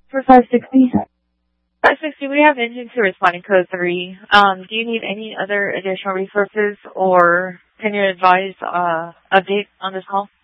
For 560? 560, we have engine to responding code 3. Do you need any other additional resources, or can you advise update on this call?